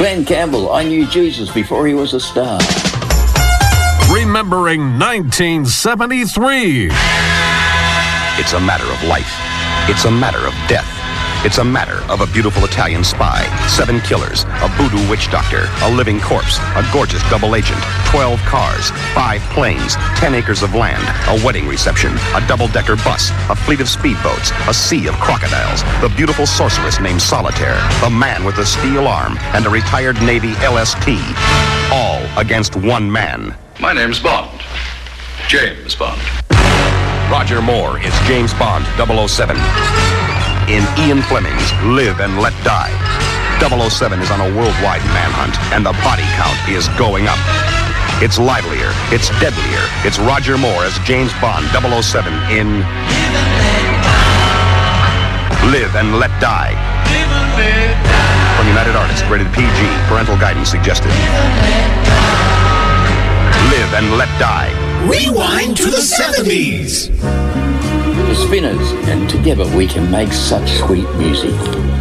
Glenn Campbell, I knew Jesus before he was a star. Remembering 1973. It's a matter of life. It's a matter of death. It's a matter of a beautiful Italian spy, 7 killers, a voodoo witch doctor, a living corpse, a gorgeous double agent, 12 cars, 5 planes, 10 acres of land, a wedding reception, a double-decker bus, a fleet of speedboats, a sea of crocodiles, the beautiful sorceress named Solitaire, the man with the steel arm, and a retired Navy LST. All against one man. My name's Bond. James Bond. Roger Moore is James Bond 007. In Ian Fleming's Live and Let Die. 007 is on a worldwide manhunt, and the body count is going up. It's livelier, it's deadlier. It's Roger Moore as James Bond 007 in Live and Let Die. From United Artists, rated PG. Parental guidance suggested. Live and Let Die. Rewind to the 70s. The Spinners, and together we can make such sweet music.